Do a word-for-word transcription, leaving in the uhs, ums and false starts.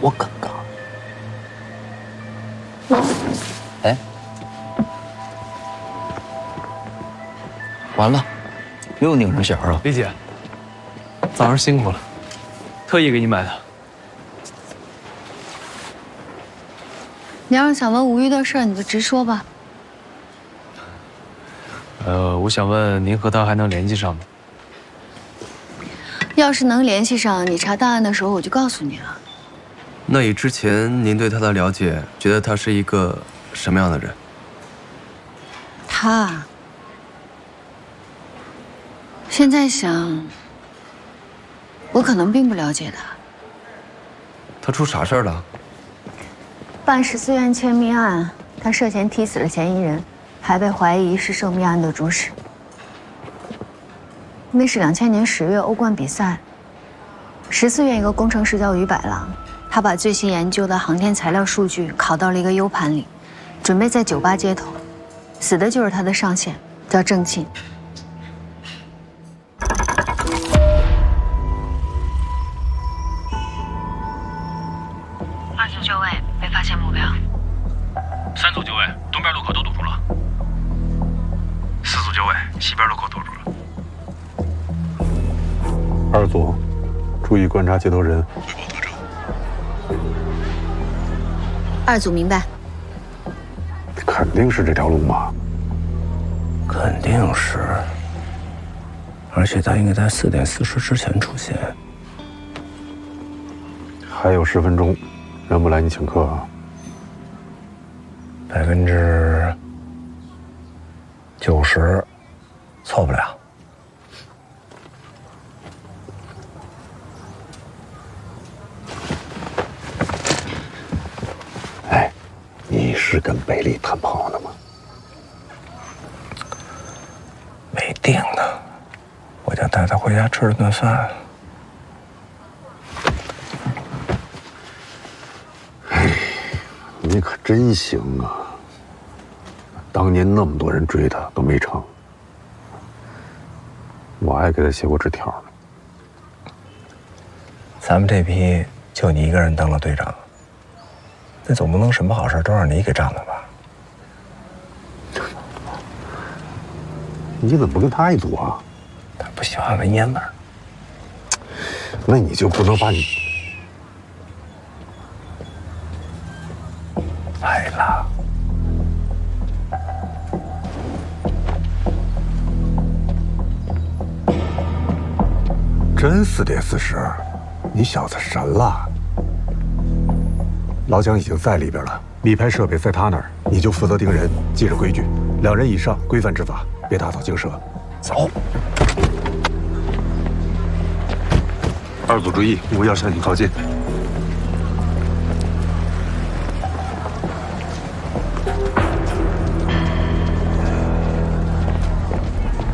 多尴尬。哎，完了，又拧上弦了。 李姐，早上辛苦了，特意给你买的。 你要是想问吴玉的事儿，你就直说吧。 呃，我想问您和他还能联系上吗？ 要是能联系上，你查档案的时候我就告诉你了。 那以之前您对他的了解，觉得他是一个什么样的人？ 他现在想，我可能并不了解他。 他出啥事儿了？ 办十四院窃密案，他涉嫌踢死了嫌疑人，还被怀疑是涉密案的主使。那是两千年十月欧冠比赛，十四院一个工程师叫于百郎，他把最新研究的航天材料数据拷到了一个 U 盘里，准备在酒吧接头。死的就是他的上线，叫郑沁。二组就位，没发现目标。 三组就位，东边路口都堵住了。四组就位，西边路口堵住了。 二组，注意观察接头人。汇报特征。 二组明白。 肯定是这条路吗？ 肯定是。而且他应该在四点四十之前出现。 还有十分钟，人不来你请客啊？ 百分之九十，错不了。 哎，你是跟北丽谈朋友呢吗？ 没定呢，我就带他回家吃了顿饭。 哎，你可真行啊！当年那么多人追他都没成，我还给他写过纸条呢。 咱们这批就你一个人当了队长，那总不能什么好事都让你给占了吧？ 你怎么不跟他一组啊？ 他不喜欢闻烟味儿。 那你就不能把你来了。 真四点四十，你小子神了！老蒋已经在里边了，密拍设备在他那儿，你就负责盯人，记着规矩，两人以上规范执法，别打草惊蛇。走。 二组注意，勿要向你靠近。